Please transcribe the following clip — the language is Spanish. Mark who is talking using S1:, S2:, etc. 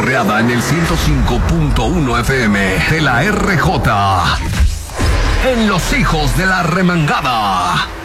S1: monitoreada en el 105.1 FM de la RJ. En Los Hijos de la Remangada.